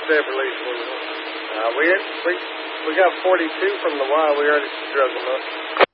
Beverly's one. We got 42 from the Y. We already drug them up.